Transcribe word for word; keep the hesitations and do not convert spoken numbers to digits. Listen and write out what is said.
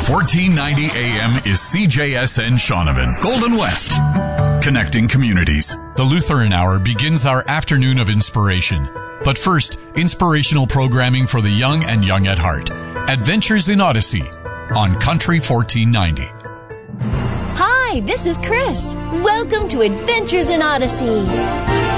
fourteen ninety A M is C J S N Shaunavon, Golden West, connecting communities. The Lutheran Hour begins our afternoon of inspiration. But first, inspirational programming for the young and young at heart. Adventures in Odyssey on Country fourteen ninety. Hi, this is Chris. Welcome to Adventures in Odyssey.